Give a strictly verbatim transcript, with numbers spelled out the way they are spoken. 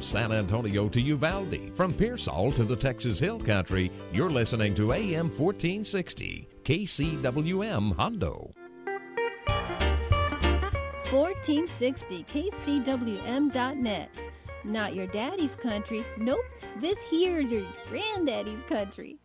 San Antonio to Uvalde, from Pearsall to the Texas Hill Country, you're listening to A M fourteen sixty, K C W M Hondo. fourteen sixty K C W M dot net. Not your daddy's country. Nope, this here's your granddaddy's country.